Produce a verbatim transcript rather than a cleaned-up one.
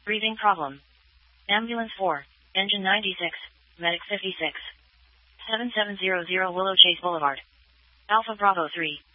Breathing problem. Ambulance four, Engine ninety-six, Medic fifty-six. seven seven zero zero Willow Chase Boulevard. Alpha Bravo three.